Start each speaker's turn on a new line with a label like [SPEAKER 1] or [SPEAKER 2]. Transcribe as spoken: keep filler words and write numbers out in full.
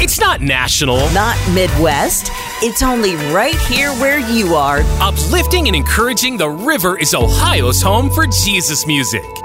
[SPEAKER 1] It's not national.
[SPEAKER 2] Not Midwest. It's only right here where you are.
[SPEAKER 1] Uplifting and encouraging, the River is Ohio's home for Jesus music.